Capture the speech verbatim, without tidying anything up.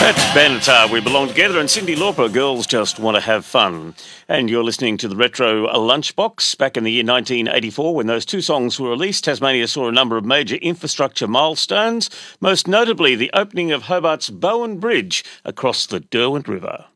Benatar, We Belong Together, and Cyndi Lauper, Girls Just Want to Have Fun. And you're listening to the Retro Lunchbox. Back in the year nineteen eighty-four, when those two songs were released, Tasmania saw a number of major infrastructure milestones, most notably the opening of Hobart's Bowen Bridge across the Derwent River.